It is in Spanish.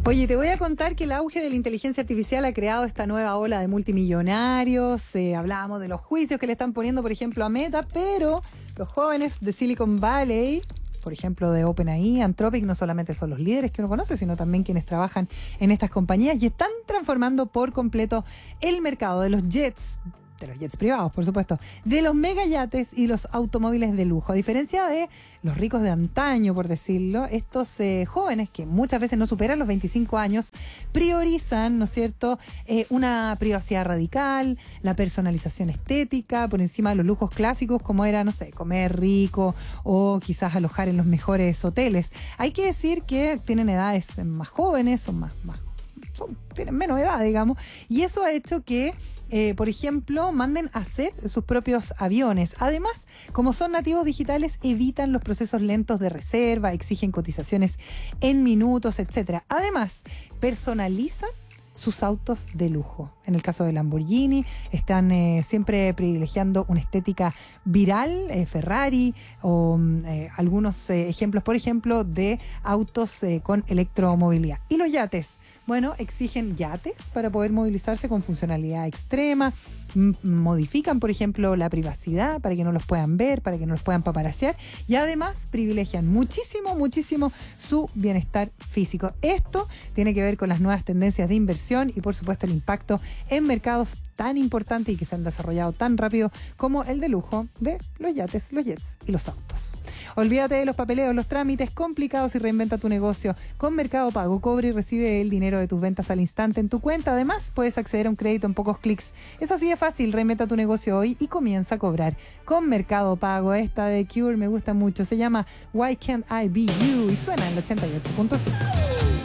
Oye, te voy a contar que el auge de la inteligencia artificial ha creado esta nueva ola de multimillonarios. Hablábamos de los juicios que le están poniendo, por ejemplo, a Meta, pero los jóvenes de Silicon Valley, por ejemplo, de OpenAI, Anthropic, no solamente son los líderes que uno conoce, sino también quienes trabajan en estas compañías y están transformando por completo el mercado de los jets privados, por supuesto, de los megayates y los automóviles de lujo. A diferencia de los ricos de antaño, por decirlo, estos jóvenes, que muchas veces no superan los 25 años, priorizan, ¿no es cierto?, una privacidad radical, la personalización estética, por encima de los lujos clásicos, como era, no sé, comer rico o quizás alojar en los mejores hoteles. Hay que decir que tienen edades más jóvenes, tienen menos edad, digamos, y eso ha hecho que por ejemplo, manden a hacer sus propios aviones. Además, como son nativos digitales, evitan los procesos lentos de reserva, exigen cotizaciones en minutos, etc. Además, personalizan sus autos de lujo. En el caso de Lamborghini, están siempre privilegiando una estética viral, Ferrari, o algunos ejemplos, por ejemplo, de autos con electromovilidad. Y los yates, bueno, exigen yates para poder movilizarse con funcionalidad extrema, modifican, por ejemplo, la privacidad para que no los puedan ver, para que no los puedan paparasear, y además privilegian muchísimo su bienestar físico. Esto tiene que ver con las nuevas tendencias de inversión y, por supuesto, el impacto en mercados tan importantes y que se han desarrollado tan rápido como el de lujo de los yates, los jets y los autos. Olvídate de los papeleos, los trámites complicados y reinventa tu negocio con Mercado Pago. Cobra y recibe el dinero de tus ventas al instante en tu cuenta. Además, puedes acceder a un crédito en pocos clics. Es así de fácil. Reinventa tu negocio hoy y comienza a cobrar con Mercado Pago. Esta de Cure me gusta mucho. Se llama Why Can't I Be You y suena en el 88.5.